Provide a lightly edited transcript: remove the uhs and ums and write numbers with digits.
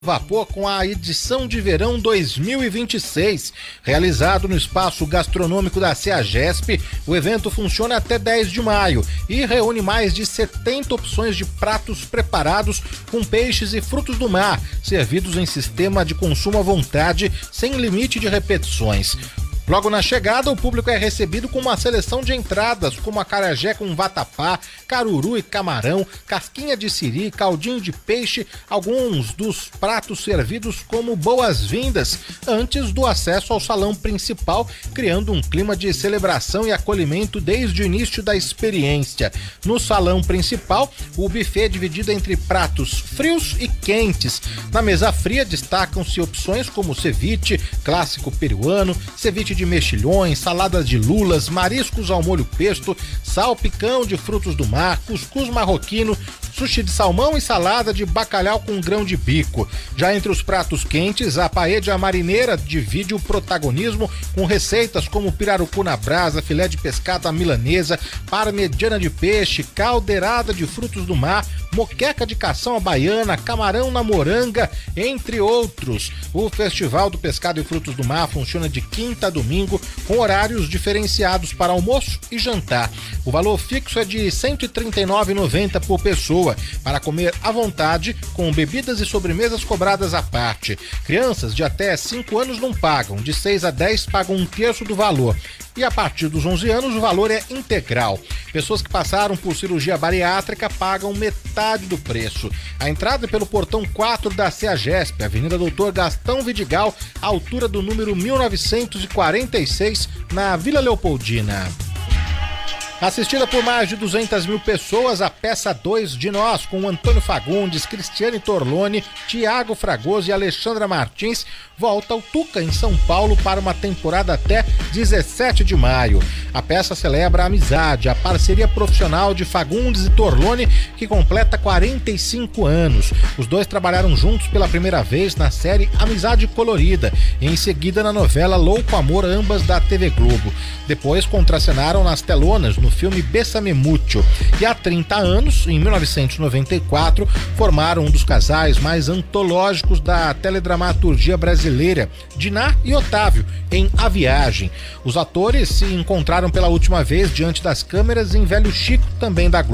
Vapor com a edição de verão 2026. Realizado no espaço gastronômico da CEAGESP, o evento funciona até 10 de maio e reúne mais de 70 opções de pratos preparados com peixes e frutos do mar, servidos em sistema de consumo à vontade, sem limite de repetições. Logo na chegada, o público é recebido com uma seleção de entradas, como acarajé com vatapá, caruru e camarão, casquinha de siri, caldinho de peixe, alguns dos pratos servidos como boas-vindas antes do acesso ao salão principal, criando um clima de celebração e acolhimento desde o início da experiência. No salão principal, o buffet é dividido entre pratos frios e quentes. Na mesa fria, destacam-se opções como ceviche, clássico peruano, ceviche de mexilhões, saladas de lulas, mariscos ao molho pesto, salpicão de frutos do mar, cuscuz marroquino, sushi de salmão e salada de bacalhau com grão de bico. Já entre os pratos quentes, a paella marineira divide o protagonismo com receitas como pirarucu na brasa, filé de pescado à milanesa, parmegiana de peixe, caldeirada de frutos do mar, moqueca de cação à baiana, camarão na moranga, entre outros. O Festival do Pescado e Frutos do Mar funciona de quinta a domingo, com horários diferenciados para almoço e jantar. O valor fixo é de R$ 139,90 por pessoa, para comer à vontade, com bebidas e sobremesas cobradas à parte. Crianças de até 5 anos não pagam, de 6 a 10 pagam um terço do valor. E a partir dos 11 anos o valor é integral. Pessoas que passaram por cirurgia bariátrica pagam metade do preço. A entrada é pelo portão 4 da CEAGESP, Avenida Doutor Gastão Vidigal, altura do número 1946, na Vila Leopoldina. Assistida por mais de 200 mil pessoas, a peça 2 de Nós, com Antônio Fagundes, Cristiane Torlone, Tiago Fragoso e Alexandra Martins, volta ao Tuca, em São Paulo, para uma temporada até 17 de maio. A peça celebra a amizade, a parceria profissional de Fagundes e Torlone, que completa 45 anos. Os dois trabalharam juntos pela primeira vez na série Amizade Colorida e em seguida na novela Louco Amor, ambas da TV Globo. Depois contracenaram nas telonas no filme Bésame Mucho. E há 30 anos, em 1994, formaram um dos casais mais antológicos da teledramaturgia brasileira, Diná e Otávio, em A Viagem. Os atores se encontraram pela última vez diante das câmeras em Velho Chico, também da Globo.